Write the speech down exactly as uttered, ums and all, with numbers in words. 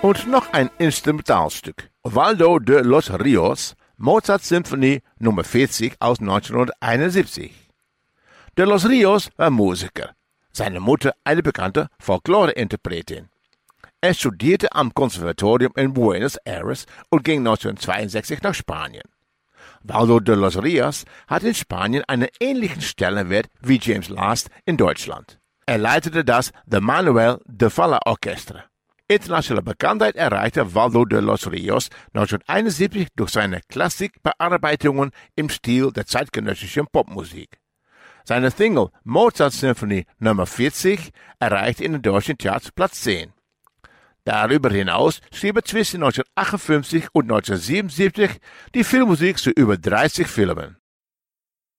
Und noch ein Instrumentalstück. Waldo de los Rios, Mozart-Symphonie Nummer vierzig aus neunzehnhunderteinundsiebzig. De los Rios war Musiker. Seine Mutter eine bekannte Folklore-Interpretin. Er studierte am Konservatorium in Buenos Aires und ging neunzehnhundertzweiundsechzig nach Spanien. Waldo de los Rios hat in Spanien einen ähnlichen Stellenwert wie James Last in Deutschland. Er leitete das The Manuel de Falla Orchestra. Internationale Bekanntheit erreichte Waldo de los Rios neunzehnhunderteinundsiebzig durch seine Klassikbearbeitungen im Stil der zeitgenössischen Popmusik. Seine Single Mozart-Symphonie Nummer vierzig erreichte in den deutschen Charts Platz zehn. Darüber hinaus schrieb er zwischen neunzehnhundertachtundfünfzig und neunzehnhundertsiebenundsiebzig die Filmmusik zu über dreißig Filmen.